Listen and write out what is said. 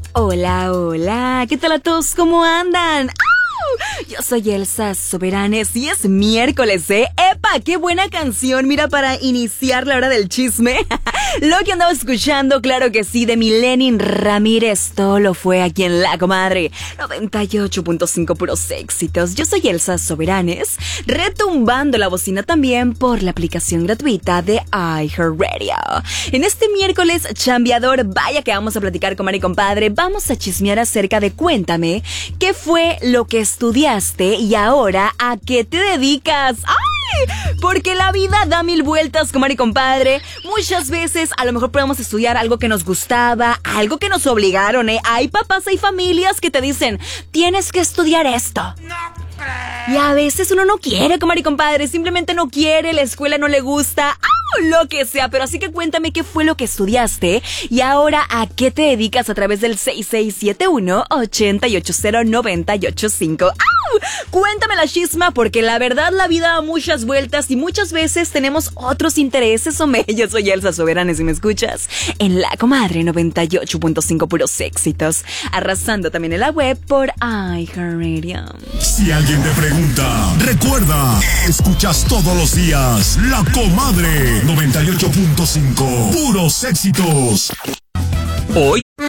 Hola, hola, ¿qué tal a todos? ¿Cómo andan? ¡Au! Yo soy Elsa Soberanes y es miércoles, ¿eh? ¡Epa! ¡Qué buena canción! Mira, para iniciar la hora del chisme. Lo que andaba escuchando, claro que sí, de mi Lenin Ramírez. Todo lo fue aquí en La Comadre 98.5 puros éxitos. Yo soy Elsa Soberanes, retumbando la bocina también por la aplicación gratuita de iHeartRadio. En este miércoles chambeador, vaya que vamos a platicar con Mari Compadre. Vamos a chismear acerca de cuéntame qué fue lo que estudiaste y ahora a qué te dedicas. ¡Ay! Porque la vida da mil vueltas, comadre y compadre. Muchas veces a lo mejor podemos estudiar algo que nos gustaba, algo que nos obligaron, ¿eh? Hay papás, hay familias que te dicen, tienes que estudiar esto. Y a veces uno no quiere, comadre y compadre, simplemente no quiere, la escuela no le gusta, lo que sea. Pero así que cuéntame qué fue lo que estudiaste y ahora a qué te dedicas a través del 6671-880-985. Cuéntame la chisma, porque la verdad la vida da muchas vueltas y muchas veces tenemos otros intereses. Yo soy Elsa Soberanes y me escuchas en La Comadre 98.5 puros éxitos, arrasando también en la web por iHeartRadio. Si alguien te pregunta, recuerda, escuchas todos los días La Comadre 98.5 puros éxitos. Hoy